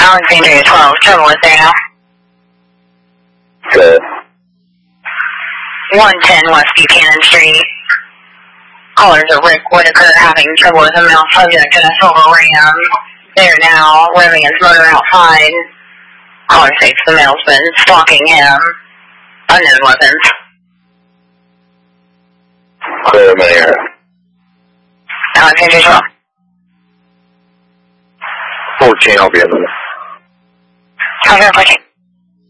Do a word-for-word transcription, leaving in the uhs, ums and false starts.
Alexandria twelve, trouble is there now. Good. one ten West Buchanan Street. Callers are Rick Whitaker having trouble with a male subject in a silver Ram. They are now revving his motor outside. Caller states the male's been stalking him. Unknown weapons. Clear Mayor. Alexandria twelve. fourteen, I'll be in the Alexandria fourteen.